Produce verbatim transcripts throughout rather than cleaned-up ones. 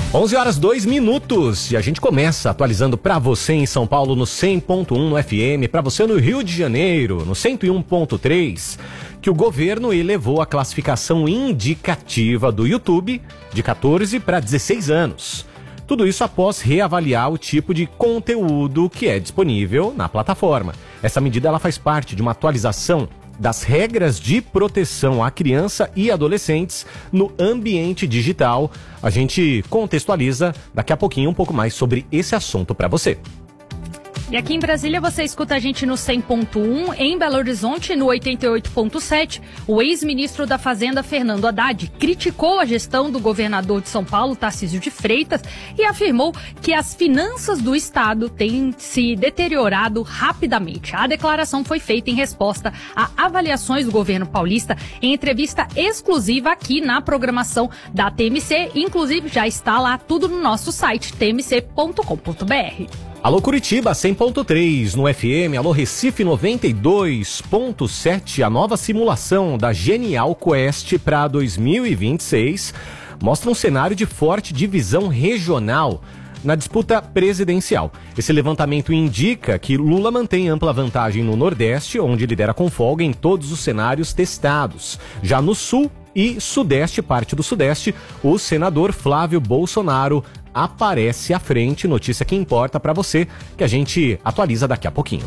onze horas, dois minutos, e a gente começa atualizando para você em São Paulo no cem ponto um no F M, para você no Rio de Janeiro no cento e um ponto três, que o governo elevou a classificação indicativa do YouTube de quatorze para dezesseis anos. Tudo isso após reavaliar o tipo de conteúdo que é disponível na plataforma. Essa medida ela faz parte de uma atualização das regras de proteção à criança e adolescentes no ambiente digital. A gente contextualiza daqui a pouquinho um pouco mais sobre esse assunto para você. E aqui em Brasília você escuta a gente no cem ponto um, em Belo Horizonte no oitenta e oito ponto sete. O ex-ministro da Fazenda, Fernando Haddad, criticou a gestão do governador de São Paulo, Tarcísio de Freitas, e afirmou que as finanças do Estado têm se deteriorado rapidamente. A declaração foi feita em resposta a avaliações do governo paulista em entrevista exclusiva aqui na programação da T M C. Inclusive já está lá tudo no nosso site t m c ponto com ponto b r. Alô Curitiba, cem ponto três no F M, alô Recife noventa e dois ponto sete, a nova simulação da Genial Quest para dois mil e vinte e seis mostra um cenário de forte divisão regional na disputa presidencial. Esse levantamento indica que Lula mantém ampla vantagem no Nordeste, onde lidera com folga em todos os cenários testados. Já no Sul e Sudeste, parte do Sudeste, o senador Flávio Bolsonaro aparece à frente. Notícia que importa para você, que a gente atualiza daqui a pouquinho.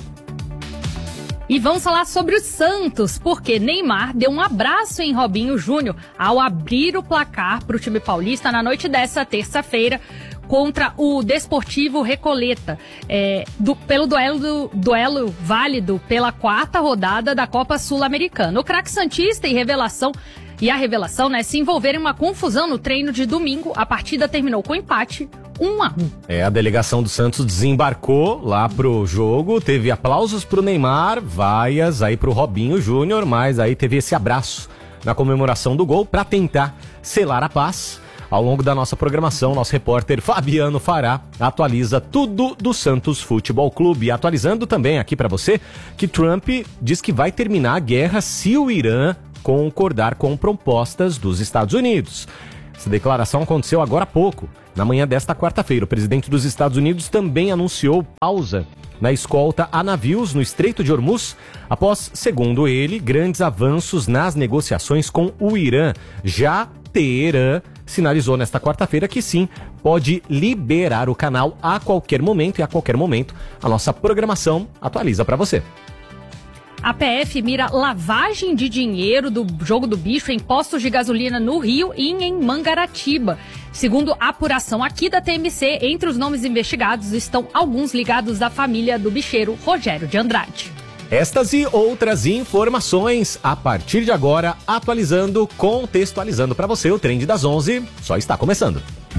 E vamos falar sobre o Santos, porque Neymar deu um abraço em Robinho Júnior ao abrir o placar para o time paulista na noite dessa terça-feira contra o Desportivo Recoleta, é, do, pelo duelo, do, duelo válido pela quarta rodada da Copa Sul-Americana. O craque santista e revelação E a revelação, né, se envolver em uma confusão no treino de domingo. A partida terminou com empate, um a um. É, a delegação do Santos desembarcou lá pro jogo, teve aplausos pro Neymar, vaias aí pro Robinho Júnior, mas aí teve esse abraço na comemoração do gol para tentar selar a paz. Ao longo da nossa programação, nosso repórter Fabiano Fará atualiza tudo do Santos Futebol Clube. E atualizando também aqui para você que Trump diz que vai terminar a guerra se o Irã concordar com propostas dos Estados Unidos. Essa declaração aconteceu agora há pouco. Na manhã desta quarta-feira, o presidente dos Estados Unidos também anunciou pausa na escolta a navios no Estreito de Hormuz, após, segundo ele, grandes avanços nas negociações com o Irã. Já Teherã sinalizou nesta quarta-feira que sim, pode liberar o canal a qualquer momento, e a qualquer momento a nossa programação atualiza para você. A P F mira lavagem de dinheiro do jogo do bicho em postos de gasolina no Rio e em Mangaratiba. Segundo a apuração aqui da T M C, entre os nomes investigados estão alguns ligados à família do bicheiro Rogério de Andrade. Estas e outras informações a partir de agora, atualizando, contextualizando para você o Trend das onze, só está começando.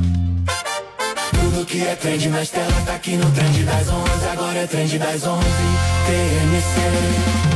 Tudo que é trend nas telas tá aqui no Trend das onze, agora é Trend das onze, T M C.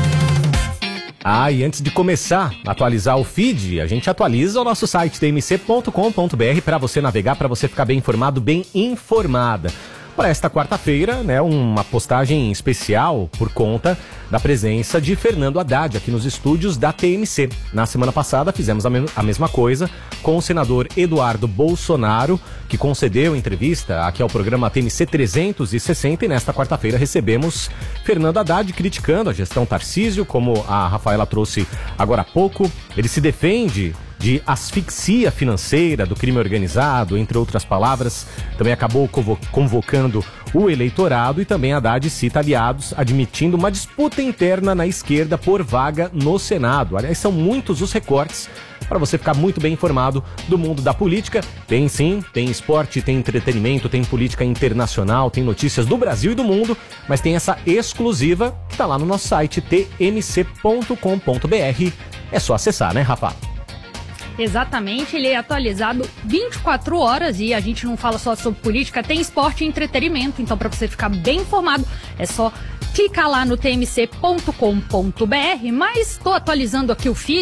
Ah, e antes de começar a atualizar o feed, a gente atualiza o nosso site t m c ponto com ponto b r para você navegar, para você ficar bem informado, bem informada. Para esta quarta-feira, né, uma postagem especial por conta da presença de Fernando Haddad aqui nos estúdios da T M C. Na semana passada fizemos a, me- a mesma coisa com o senador Eduardo Bolsonaro, que concedeu entrevista aqui ao programa T M C trezentos e sessenta, e nesta quarta-feira recebemos Fernando Haddad criticando a gestão Tarcísio, como a Rafaela trouxe agora há pouco. Ele se defende de asfixia financeira do crime organizado, entre outras palavras. Também acabou convo- convocando o eleitorado, e também Haddad cita aliados admitindo uma disputa interna na esquerda por vaga no Senado. Aliás, são muitos os recortes para você ficar muito bem informado do mundo da política. Tem sim, tem esporte, tem entretenimento, tem política internacional, tem notícias do Brasil e do mundo, mas tem essa exclusiva que está lá no nosso site t m c ponto com ponto b r. É só acessar, né, Rafa? Exatamente, ele é atualizado vinte e quatro horas, e a gente não fala só sobre política, tem esporte e entretenimento. Então, para você ficar bem informado, é só clicar lá no t m c ponto com ponto b r. Mas estou atualizando aqui o feed,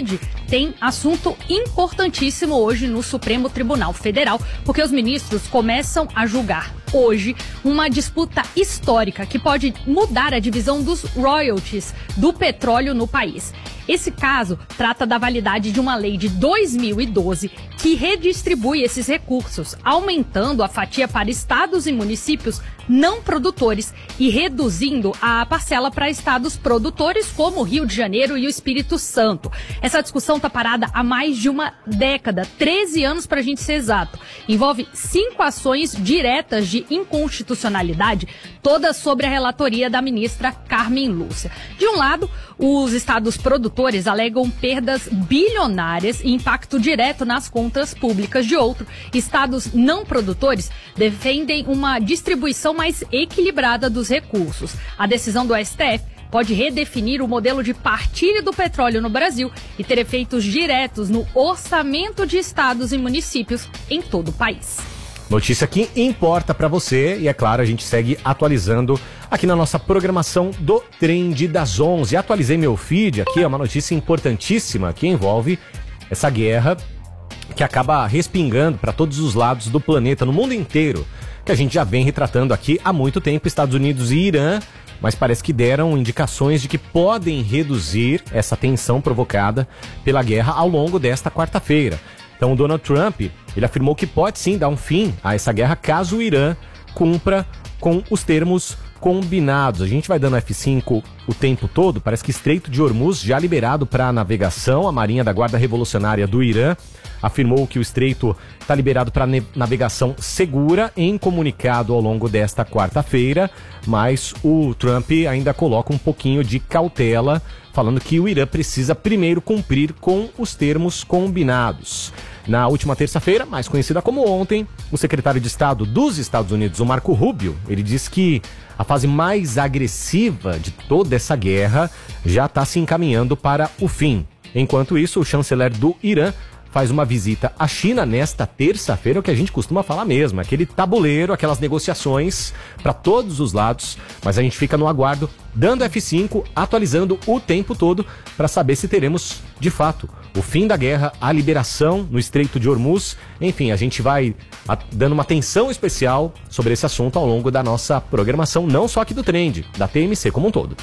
tem assunto importantíssimo hoje no Supremo Tribunal Federal, porque os ministros começam a julgar hoje uma disputa histórica que pode mudar a divisão dos royalties do petróleo no país. Esse caso trata da validade de uma lei de dois mil e doze que redistribui esses recursos, aumentando a fatia para estados e municípios não produtores e reduzindo a parcela para estados produtores como o Rio de Janeiro e o Espírito Santo. Essa discussão está parada há mais de uma década, treze anos para a gente ser exato. Envolve cinco ações diretas de inconstitucionalidade, todas sobre a relatoria da ministra Carmen Lúcia. De um lado, os estados produtores alegam perdas bilionárias e impacto direto nas contas públicas. De outro, estados não produtores defendem uma distribuição mais equilibrada dos recursos. A decisão do S T F pode redefinir o modelo de partilha do petróleo no Brasil e ter efeitos diretos no orçamento de estados e municípios em todo o país. Notícia que importa para você e, é claro, a gente segue atualizando aqui na nossa programação do Trend das onze. Atualizei meu feed aqui, é uma notícia importantíssima que envolve essa guerra que acaba respingando para todos os lados do planeta, no mundo inteiro, que a gente já vem retratando aqui há muito tempo, Estados Unidos e Irã, mas parece que deram indicações de que podem reduzir essa tensão provocada pela guerra ao longo desta quarta-feira. Então o Donald Trump, ele afirmou que pode sim dar um fim a essa guerra caso o Irã cumpra com os termos combinados. A gente vai dando F cinco o tempo todo, parece que Estreito de Hormuz já liberado para navegação. A Marinha da Guarda Revolucionária do Irã afirmou que o estreito está liberado para navegação segura em comunicado ao longo desta quarta-feira, mas o Trump ainda coloca um pouquinho de cautela, falando que o Irã precisa primeiro cumprir com os termos combinados. Na última terça-feira, mais conhecida como ontem, o secretário de Estado dos Estados Unidos, o Marco Rubio, ele disse que a fase mais agressiva de toda essa guerra já está se encaminhando para o fim. Enquanto isso, o chanceler do Irã faz uma visita à China nesta terça-feira, o que a gente costuma falar mesmo, aquele tabuleiro, aquelas negociações para todos os lados, mas a gente fica no aguardo, dando F cinco, atualizando o tempo todo para saber se teremos, de fato, o fim da guerra, a liberação no Estreito de Hormuz. Enfim, a gente vai a, dando uma atenção especial sobre esse assunto ao longo da nossa programação, não só aqui do Trend, da T M C como um todo.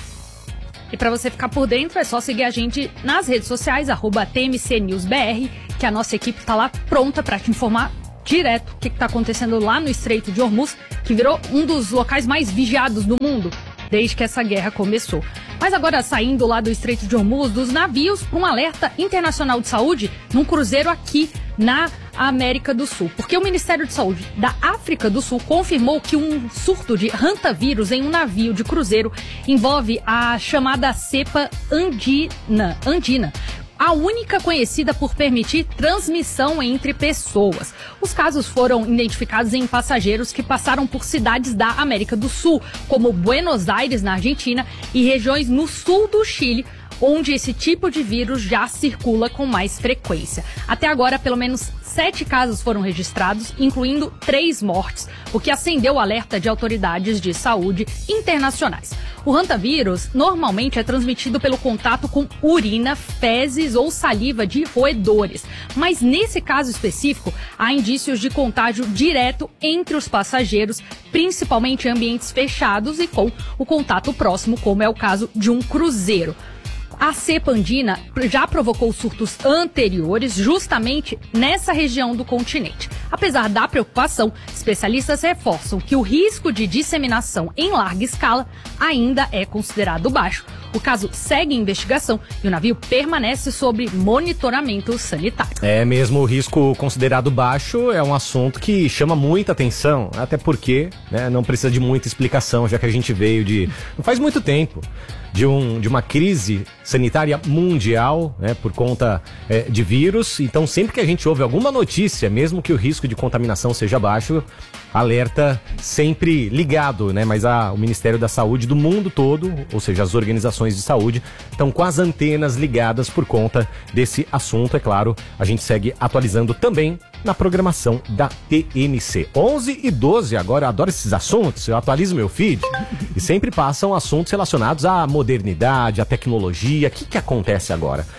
E para você ficar por dentro, é só seguir a gente nas redes sociais, arroba T M C News B R, que a nossa equipe está lá pronta para te informar direto o que está acontecendo lá no Estreito de Hormuz, que virou um dos locais mais vigiados do mundo desde que essa guerra começou. Mas agora, saindo lá do Estreito de Hormuz, dos navios, para um alerta internacional de saúde num cruzeiro aqui na América do Sul. Porque o Ministério de Saúde da África do Sul confirmou que um surto de hantavírus em um navio de cruzeiro envolve a chamada cepa andina, andina, a única conhecida por permitir transmissão entre pessoas. Os casos foram identificados em passageiros que passaram por cidades da América do Sul, como Buenos Aires, na Argentina, e regiões no sul do Chile, onde esse tipo de vírus já circula com mais frequência. Até agora, pelo menos sete casos foram registrados, incluindo três mortes, o que acendeu o alerta de autoridades de saúde internacionais. O hantavírus normalmente é transmitido pelo contato com urina, fezes ou saliva de roedores, mas nesse caso específico há indícios de contágio direto entre os passageiros, principalmente em ambientes fechados e com o contato próximo, como é o caso de um cruzeiro. A cepa andina já provocou surtos anteriores justamente nessa região do continente. Apesar da preocupação, especialistas reforçam que o risco de disseminação em larga escala ainda é considerado baixo. O caso segue em investigação e o navio permanece sob monitoramento sanitário. É mesmo, o risco considerado baixo é um assunto que chama muita atenção, até porque, né, não precisa de muita explicação, já que a gente veio de, não faz muito tempo, de, um, de uma crise sanitária mundial, né, por conta é, de vírus. Então, sempre que a gente ouve alguma notícia, mesmo que o risco de contaminação seja baixo, alerta sempre ligado, né? Mas a, o Ministério da Saúde do mundo todo, ou seja, as organizações de saúde, estão com as antenas ligadas por conta desse assunto. É claro, a gente segue atualizando também na programação da T M C. onze e doze, agora eu adoro esses assuntos, eu atualizo meu feed e sempre passam assuntos relacionados à modernidade, à tecnologia. O que, que acontece agora?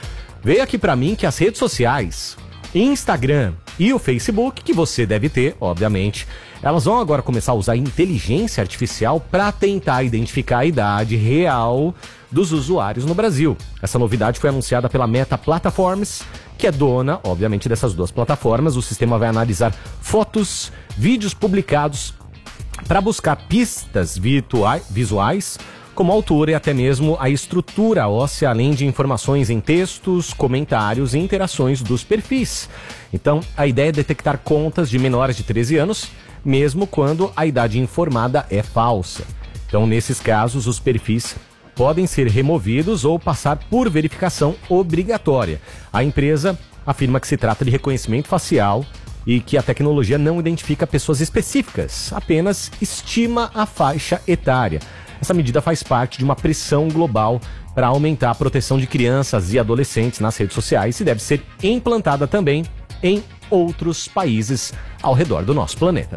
Veio aqui pra mim que as redes sociais, Instagram e o Facebook, que você deve ter, obviamente, elas vão agora começar a usar inteligência artificial para tentar identificar a idade real dos usuários no Brasil. Essa novidade foi anunciada pela Meta Platforms, que é dona, obviamente, dessas duas plataformas. O sistema vai analisar fotos, vídeos publicados para buscar pistas virtuais, visuais, como a altura e até mesmo a estrutura óssea, além de informações em textos, comentários e interações dos perfis. Então, a ideia é detectar contas de menores de treze anos, mesmo quando a idade informada é falsa. Então, nesses casos, os perfis podem ser removidos ou passar por verificação obrigatória. A empresa afirma que se trata de reconhecimento facial e que a tecnologia não identifica pessoas específicas, apenas estima a faixa etária. Essa medida faz parte de uma pressão global para aumentar a proteção de crianças e adolescentes nas redes sociais e deve ser implantada também em outros países ao redor do nosso planeta.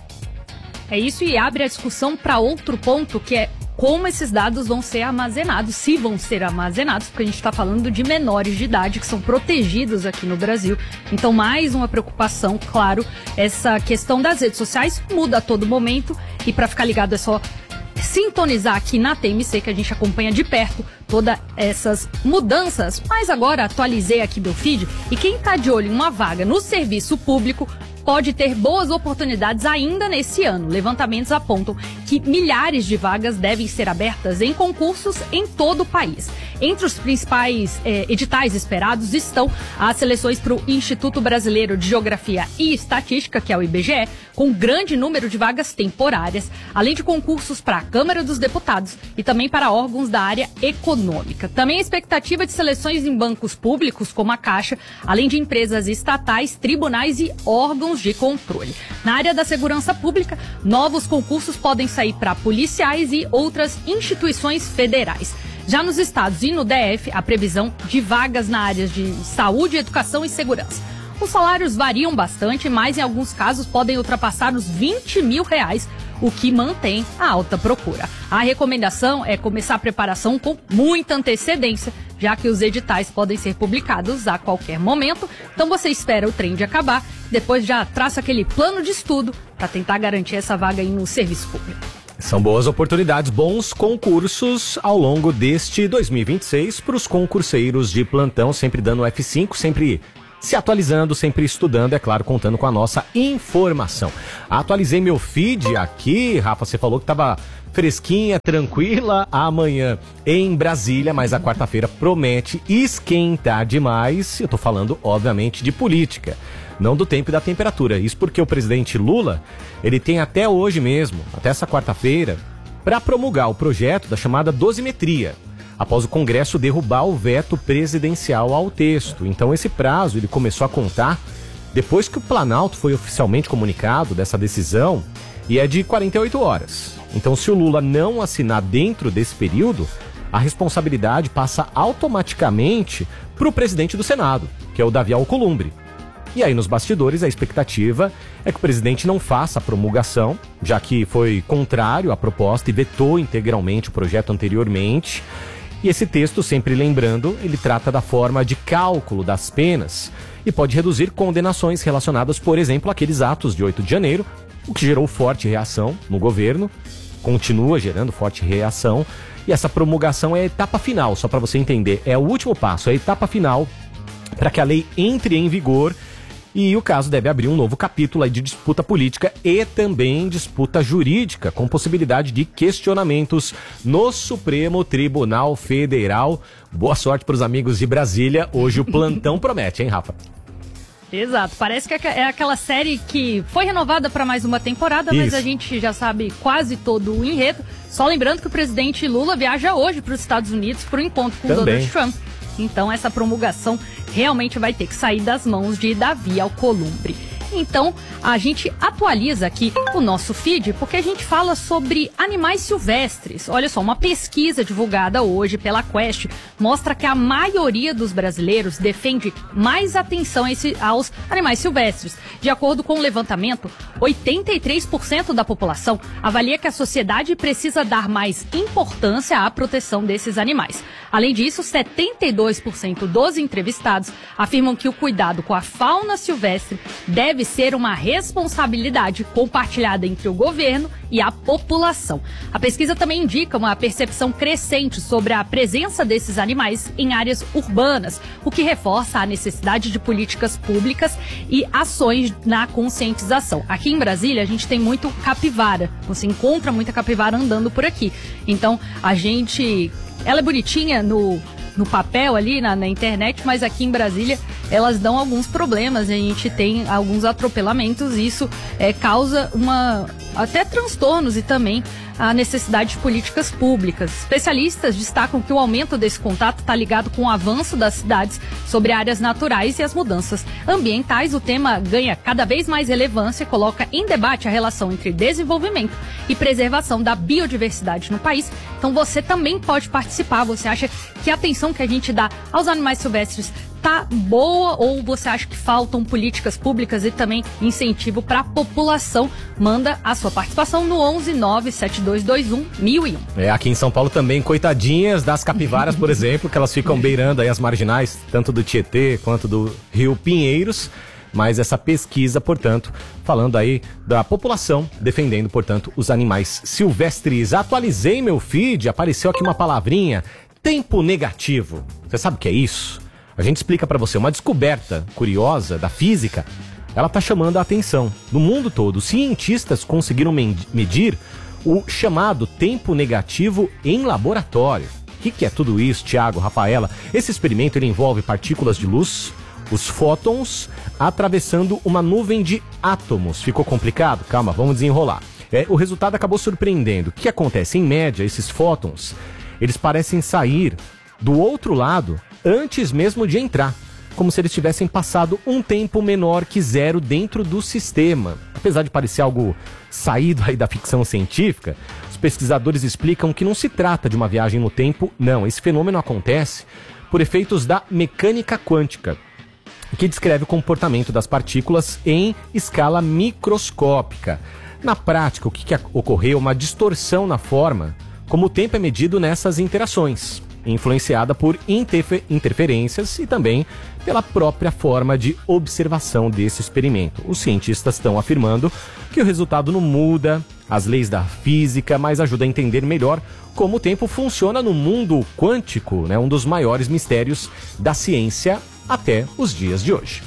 É isso, e abre a discussão para outro ponto, que é como esses dados vão ser armazenados, se vão ser armazenados, porque a gente está falando de menores de idade que são protegidos aqui no Brasil. Então, mais uma preocupação, claro, essa questão das redes sociais muda a todo momento, e para ficar ligado é só sintonizar aqui na T M C, que a gente acompanha de perto todas essas mudanças. Mas agora atualizei aqui meu feed, e quem está de olho em uma vaga no serviço público pode ter boas oportunidades ainda nesse ano. Levantamentos apontam que milhares de vagas devem ser abertas em concursos em todo o país. Entre os principais eh, editais esperados estão as seleções para o Instituto Brasileiro de Geografia e Estatística, que é o I B G E, com grande número de vagas temporárias, além de concursos para a Câmara dos Deputados e também para órgãos da área econômica. Também a expectativa de seleções em bancos públicos, como a Caixa, além de empresas estatais, tribunais e órgãos de controle. Na área da segurança pública, novos concursos podem sair para policiais e outras instituições federais. Já nos estados e no D F, a previsão de vagas na área de saúde, educação e segurança. Os salários variam bastante, mas em alguns casos podem ultrapassar os vinte mil reais, o que mantém a alta procura. A recomendação é começar a preparação com muita antecedência, já que os editais podem ser publicados a qualquer momento. Então você espera o trem de acabar, depois já traça aquele plano de estudo para tentar garantir essa vaga aí no serviço público. São boas oportunidades, bons concursos ao longo deste dois mil e vinte e seis para os concurseiros de plantão, sempre dando F cinco, sempre se atualizando, sempre estudando, é claro, contando com a nossa informação. Atualizei meu feed aqui, Rafa, você falou que estava fresquinha, tranquila amanhã em Brasília, mas a quarta-feira promete esquentar demais. Eu tô falando, obviamente, de política, não do tempo e da temperatura. Isso porque o presidente Lula, ele tem até hoje mesmo, até essa quarta-feira, para promulgar o projeto da chamada dosimetria, após o Congresso derrubar o veto presidencial ao texto. Então esse prazo ele começou a contar depois que o Planalto foi oficialmente comunicado dessa decisão, e é de quarenta e oito horas. Então, se o Lula não assinar dentro desse período, a responsabilidade passa automaticamente para o presidente do Senado, que é o Davi Alcolumbre. E aí, nos bastidores, a expectativa é que o presidente não faça a promulgação, já que foi contrário à proposta e vetou integralmente o projeto anteriormente. E esse texto, sempre lembrando, ele trata da forma de cálculo das penas e pode reduzir condenações relacionadas, por exemplo, àqueles atos de oito de janeiro, o que gerou forte reação no governo, continua gerando forte reação, e essa promulgação é a etapa final, só para você entender, é o último passo, é a etapa final para que a lei entre em vigor, e o caso deve abrir um novo capítulo aí de disputa política e também disputa jurídica, com possibilidade de questionamentos no Supremo Tribunal Federal. Boa sorte para os amigos de Brasília, hoje o plantão promete, hein, Rafa? Exato, parece que é aquela série que foi renovada para mais uma temporada, Isso. mas a gente já sabe quase todo o enredo. Só lembrando que o presidente Lula viaja hoje para os Estados Unidos para o encontro com Também. Donald Trump. Então essa promulgação realmente vai ter que sair das mãos de Davi Alcolumbre. Então, a gente atualiza aqui o nosso feed porque a gente fala sobre animais silvestres. Olha só, uma pesquisa divulgada hoje pela Quest mostra que a maioria dos brasileiros defende mais atenção a esse, aos animais silvestres. De acordo com o levantamento, oitenta e três por cento da população avalia que a sociedade precisa dar mais importância à proteção desses animais. Além disso, setenta e dois por cento dos entrevistados afirmam que o cuidado com a fauna silvestre deve ser uma responsabilidade compartilhada entre o governo e a população. A pesquisa também indica uma percepção crescente sobre a presença desses animais em áreas urbanas, o que reforça a necessidade de políticas públicas e ações na conscientização. Aqui em Brasília, a gente tem muito capivara. Você encontra muita capivara andando por aqui. Então, a gente... Ela é bonitinha no... no papel ali, na, na internet, mas aqui em Brasília elas dão alguns problemas, a gente tem alguns atropelamentos, e isso é, causa uma, até transtornos e também a necessidade de políticas públicas. Especialistas destacam que o aumento desse contato está ligado com o avanço das cidades sobre áreas naturais e as mudanças ambientais. O tema ganha cada vez mais relevância e coloca em debate a relação entre desenvolvimento e preservação da biodiversidade no país. Então você também pode participar. Você acha que a atenção que a gente dá aos animais silvestres tá boa, ou você acha que faltam políticas públicas e também incentivo para a população? Manda a sua participação no onze nove sete dois dois um mil e um. É, aqui em São Paulo também, coitadinhas das capivaras, por exemplo, que elas ficam beirando aí as marginais, tanto do Tietê quanto do Rio Pinheiros. Mas essa pesquisa, portanto, falando aí da população, defendendo, portanto, os animais silvestres. Atualizei meu feed, apareceu aqui uma palavrinha, tempo negativo. Você sabe o que é isso? A gente explica pra você, uma descoberta curiosa da física, ela tá chamando a atenção. No mundo todo, cientistas conseguiram medir o chamado tempo negativo em laboratório. O que, que é tudo isso, Thiago, Rafaela? Esse experimento ele envolve partículas de luz, os fótons, atravessando uma nuvem de átomos. Ficou complicado? Calma, vamos desenrolar. É, o resultado acabou surpreendendo. O que acontece? Em média, esses fótons, eles parecem sair do outro lado antes mesmo de entrar, como se eles tivessem passado um tempo menor que zero dentro do sistema. Apesar de parecer algo saído aí da ficção científica, os pesquisadores explicam que não se trata de uma viagem no tempo, não. Esse fenômeno acontece por efeitos da mecânica quântica, que descreve o comportamento das partículas em escala microscópica. Na prática, o que, que ocorreu? Uma distorção na forma como o tempo é medido nessas interações, influenciada por interfer- interferências e também pela própria forma de observação desse experimento. Os cientistas estão afirmando que o resultado não muda as leis da física, mas ajuda a entender melhor como o tempo funciona no mundo quântico, né? Um dos maiores mistérios da ciência até os dias de hoje.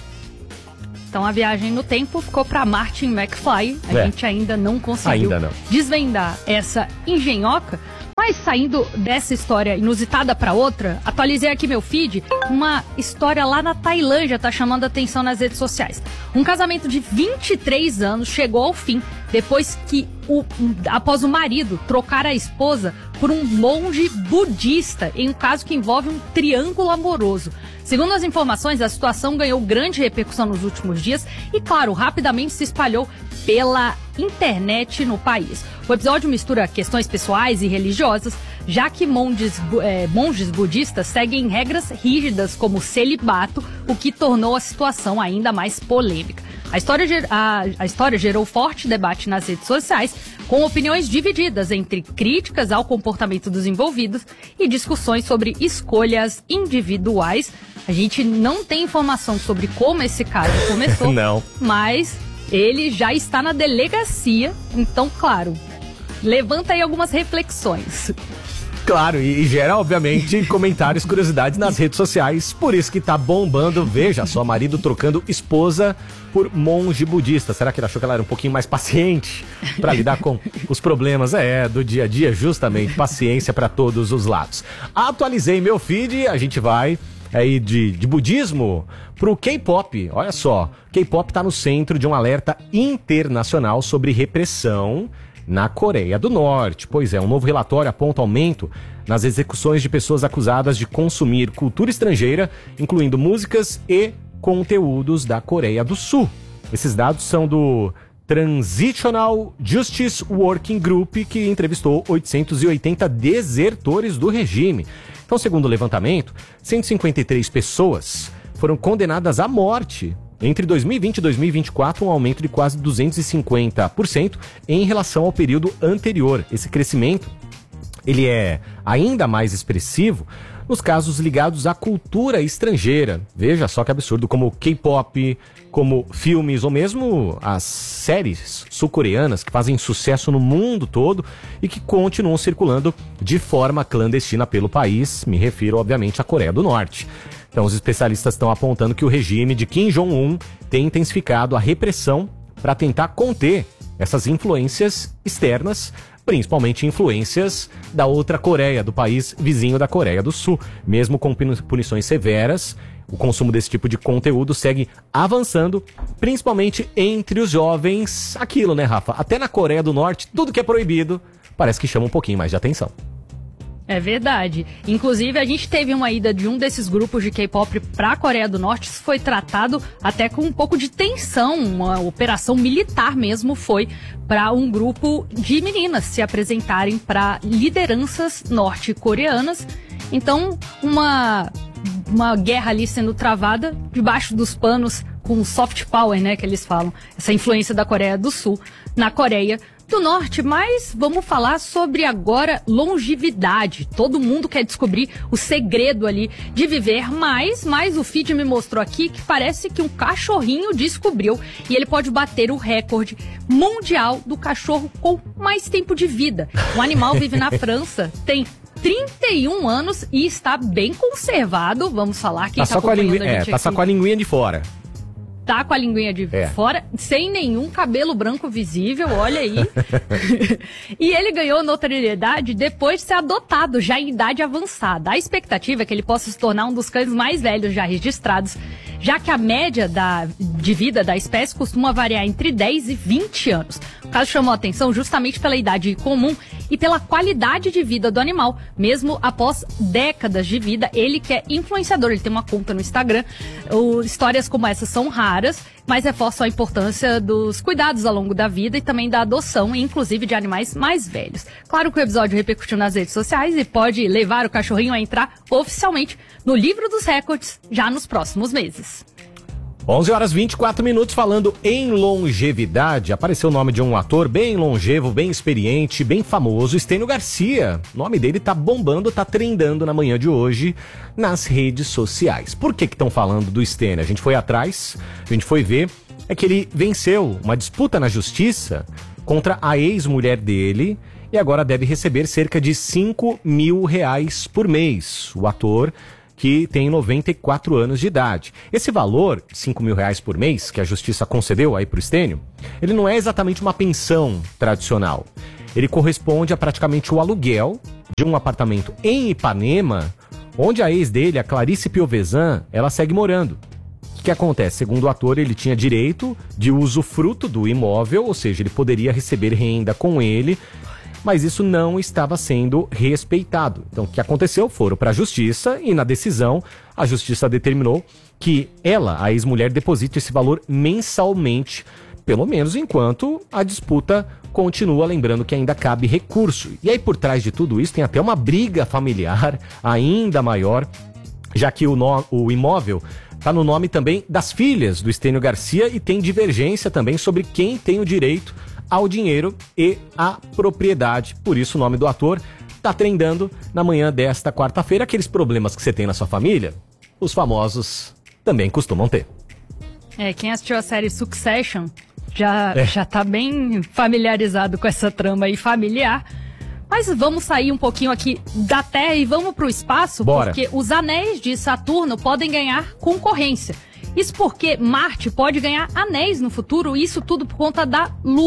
Então a viagem no tempo ficou para Martin McFly. A é. gente ainda não conseguiu ainda não. desvendar essa engenhoca. Mas saindo dessa história inusitada para outra, atualizei aqui meu feed, uma história lá na Tailândia tá chamando a atenção nas redes sociais. Um casamento de vinte e três anos chegou ao fim depois que, o, após o marido trocar a esposa por um monge budista, em um caso que envolve um triângulo amoroso. Segundo as informações, a situação ganhou grande repercussão nos últimos dias e, claro, rapidamente se espalhou pela internet no país. O episódio mistura questões pessoais e religiosas, já que monges, é, monges budistas seguem regras rígidas como o celibato, o que tornou a situação ainda mais polêmica. A história, a, a história gerou forte debate nas redes sociais, com opiniões divididas entre críticas ao comportamento dos envolvidos e discussões sobre escolhas individuais. A gente não tem informação sobre como esse caso começou, não. Mas ele já está na delegacia, então, claro, levanta aí algumas reflexões. Claro, e, e gera, obviamente, comentários, curiosidades nas redes sociais. Por isso que tá bombando. Veja só, marido trocando esposa por monge budista. Será que ele achou que ela era um pouquinho mais paciente para lidar com os problemas é, do dia a dia? Justamente, paciência para todos os lados. Atualizei meu feed, a gente vai aí de, de budismo pro K-pop. Olha só, K-pop tá no centro de um alerta internacional sobre repressão na Coreia do Norte. Pois é, um novo relatório aponta aumento nas execuções de pessoas acusadas de consumir cultura estrangeira, incluindo músicas e conteúdos da Coreia do Sul. Esses dados são do Transitional Justice Working Group, que entrevistou oitocentos e oitenta desertores do regime. Então, segundo o levantamento, cento e cinquenta e três pessoas foram condenadas à morte entre dois mil e vinte e dois mil e vinte e quatro, um aumento de quase duzentos e cinquenta por cento em relação ao período anterior. Esse crescimento ele é ainda mais expressivo nos casos ligados à cultura estrangeira. Veja só que absurdo, como K-pop, como filmes ou mesmo as séries sul-coreanas que fazem sucesso no mundo todo e que continuam circulando de forma clandestina pelo país. Me refiro, obviamente, à Coreia do Norte. Então, os especialistas estão apontando que o regime de Kim Jong-un tem intensificado a repressão para tentar conter essas influências externas, principalmente influências da outra Coreia, do país vizinho da Coreia do Sul. Mesmo com punições severas, o consumo desse tipo de conteúdo segue avançando, principalmente entre os jovens. Aquilo, né, Rafa? Até na Coreia do Norte, tudo que é proibido parece que chama um pouquinho mais de atenção. É verdade. Inclusive, a gente teve uma ida de um desses grupos de K-pop para a Coreia do Norte. Isso foi tratado até com um pouco de tensão. Uma operação militar mesmo foi para um grupo de meninas se apresentarem para lideranças norte-coreanas. Então, uma, uma guerra ali sendo travada debaixo dos panos com soft power, né, que eles falam. Essa influência da Coreia do Sul na Coreia do Norte. Mas vamos falar sobre agora longevidade. Todo mundo quer descobrir o segredo ali de viver mais, mas o feed me mostrou aqui que parece que um cachorrinho descobriu e ele pode bater o recorde mundial do cachorro com mais tempo de vida. O animal vive na França, tem trinta e um anos e está bem conservado. Vamos falar quem tá está só com a acompanhando linguinha, a é, gente tá aqui. só com a linguinha de fora. Tá com a linguinha de é. fora, sem nenhum cabelo branco visível, olha aí. E ele ganhou notoriedade depois de ser adotado, já em idade avançada. A expectativa é que ele possa se tornar um dos cães mais velhos já registrados, já que a média da, de vida da espécie costuma variar entre dez e vinte anos. O caso chamou a atenção justamente pela idade comum e pela qualidade de vida do animal, mesmo após décadas de vida. Ele que é influenciador, ele tem uma conta no Instagram. O, histórias como essas são raras, mas reforçam a importância dos cuidados ao longo da vida e também da adoção, inclusive de animais mais velhos. Claro que o episódio repercutiu nas redes sociais e pode levar o cachorrinho a entrar oficialmente no livro dos recordes já nos próximos meses. onze horas e vinte e quatro minutos, falando em longevidade. Apareceu o nome de um ator bem longevo, bem experiente, bem famoso, Estênio Garcia. O nome dele tá bombando, tá trendando na manhã de hoje nas redes sociais. Por que que estão falando do Estênio? A gente foi atrás, a gente foi ver, é que ele venceu uma disputa na justiça contra a ex-mulher dele e agora deve receber cerca de cinco mil reais por mês. O ator, que tem noventa e quatro anos de idade. Esse valor, cinco mil reais por mês, que a justiça concedeu aí pro Estênio, ele não é exatamente uma pensão tradicional. Ele corresponde a praticamente o aluguel de um apartamento em Ipanema, onde a ex dele, a Clarice Piovesan, ela segue morando. O que, que acontece? Segundo o ator, ele tinha direito de usufruto do imóvel, ou seja, ele poderia receber renda com ele, mas isso não estava sendo respeitado. Então, o que aconteceu? Foram para a justiça e, na decisão, a justiça determinou que ela, a ex-mulher, deposite esse valor mensalmente, pelo menos enquanto a disputa continua, lembrando que ainda cabe recurso. E aí, por trás de tudo isso, tem até uma briga familiar ainda maior, já que o, no, o imóvel está no nome também das filhas do Estênio Garcia e tem divergência também sobre quem tem o direito ao dinheiro e à propriedade. Por isso o nome do ator tá trendando na manhã desta quarta-feira. Aqueles problemas que você tem na sua família, os famosos também costumam ter. É, quem assistiu a série Succession já, é. já tá bem familiarizado com essa trama aí familiar. Mas vamos sair um pouquinho aqui da Terra e vamos pro espaço, Bora. Porque os anéis de Saturno podem ganhar concorrência. Isso porque Marte pode ganhar anéis no futuro, isso tudo por conta da Lua.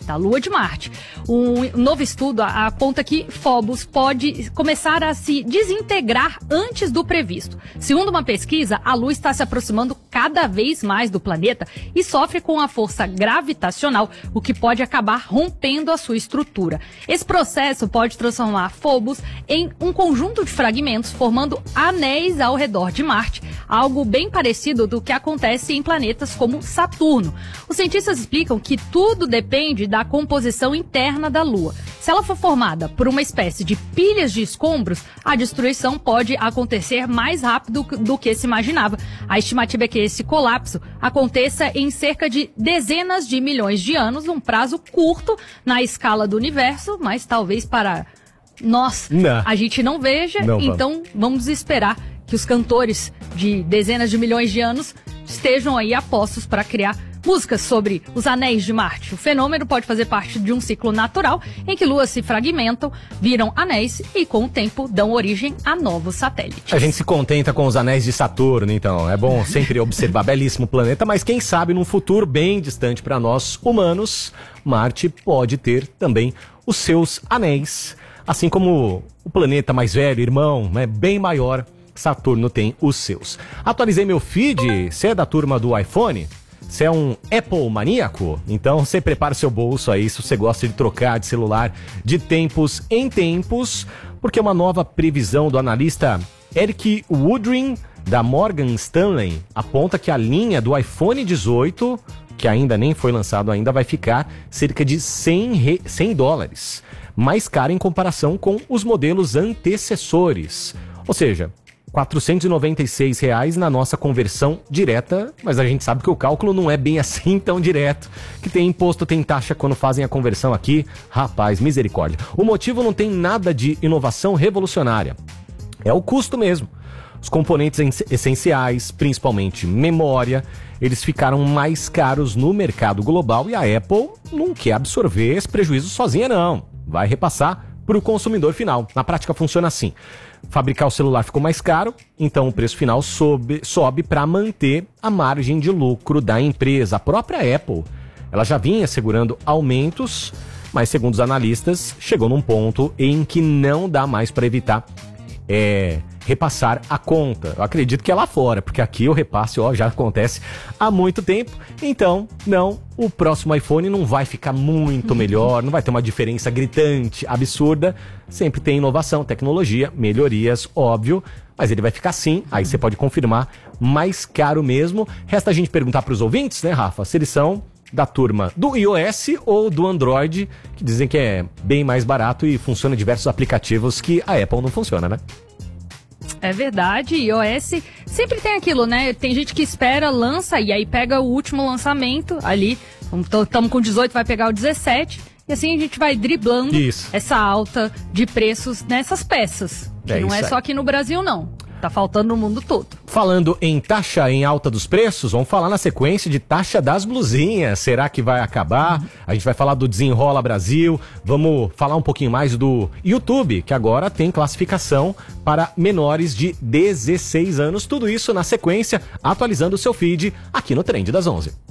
da Lua de Marte. Um novo estudo aponta que Phobos pode começar a se desintegrar antes do previsto. Segundo uma pesquisa, a Lua está se aproximando cada vez mais do planeta e sofre com a força gravitacional, o que pode acabar rompendo a sua estrutura. Esse processo pode transformar Phobos em um conjunto de fragmentos, formando anéis ao redor de Marte, algo bem parecido do que acontece em planetas como Saturno. Os cientistas explicam que tudo depende da composição interna da Lua. Se ela for formada por uma espécie de pilhas de escombros, a destruição pode acontecer mais rápido do que se imaginava. A estimativa é que esse colapso aconteça em cerca de dezenas de milhões de anos, um prazo curto na escala do universo, mas talvez para nós não. a gente não veja, não, então vamos. vamos esperar que os cantores de dezenas de milhões de anos estejam aí a postos para criar músicas sobre os anéis de Marte. O fenômeno pode fazer parte de um ciclo natural em que luas se fragmentam, viram anéis e, com o tempo, dão origem a novos satélites. A gente se contenta com os anéis de Saturno, então. É bom sempre observar belíssimo planeta, mas quem sabe num futuro bem distante para nós humanos, Marte pode ter também os seus anéis. Assim como o planeta mais velho, irmão, né, bem maior, Saturno tem os seus. Atualizei meu feed. Você é da turma do iPhone? Você é um Apple maníaco? Então você prepara seu bolso aí se você gosta de trocar de celular de tempos em tempos, porque uma nova previsão do analista Eric Woodring, da Morgan Stanley, aponta que a linha do iPhone dezoito, que ainda nem foi lançado ainda, vai ficar cerca de cem dólares, mais cara em comparação com os modelos antecessores. Ou seja, quatrocentos e noventa e seis reais na nossa conversão direta, mas a gente sabe que o cálculo não é bem assim tão direto, que tem imposto, tem taxa quando fazem a conversão aqui, rapaz, misericórdia. O motivo não tem nada de inovação revolucionária, é o custo mesmo. Os componentes essenciais, principalmente memória, eles ficaram mais caros no mercado global e a Apple não quer absorver esse prejuízo sozinha não, vai repassar para o consumidor final. Na prática funciona assim: fabricar o celular ficou mais caro, então o preço final sobe, sobe para manter a margem de lucro da empresa. A própria Apple, ela já vinha segurando aumentos, mas segundo os analistas, chegou num ponto em que não dá mais para evitar é, repassar a conta. Eu acredito que é lá fora, porque aqui o repasse ó, já acontece há muito tempo. Então, não, o próximo iPhone não vai ficar muito melhor, não vai ter uma diferença gritante, absurda. Sempre tem inovação, tecnologia, melhorias, óbvio, mas ele vai ficar sim, aí você pode confirmar, mais caro mesmo. Resta a gente perguntar para os ouvintes, né, Rafa, se eles são da turma do iOS ou do Android, que dizem que é bem mais barato e funciona em diversos aplicativos que a Apple não funciona, né? É verdade, iOS sempre tem aquilo, né? Tem gente que espera, lança e aí pega o último lançamento ali. Estamos com dezoito, vai pegar o dezessete. E assim a gente vai driblando isso. Essa alta de preços nessas peças. Que é não é aí. só aqui no Brasil, não. Tá faltando no mundo todo. Falando em taxa em alta dos preços, vamos falar na sequência de taxa das blusinhas. Será que vai acabar? A gente vai falar do Desenrola Brasil. Vamos falar um pouquinho mais do YouTube, que agora tem classificação para menores de dezesseis anos. Tudo isso na sequência, atualizando o seu feed aqui no Trend das onze.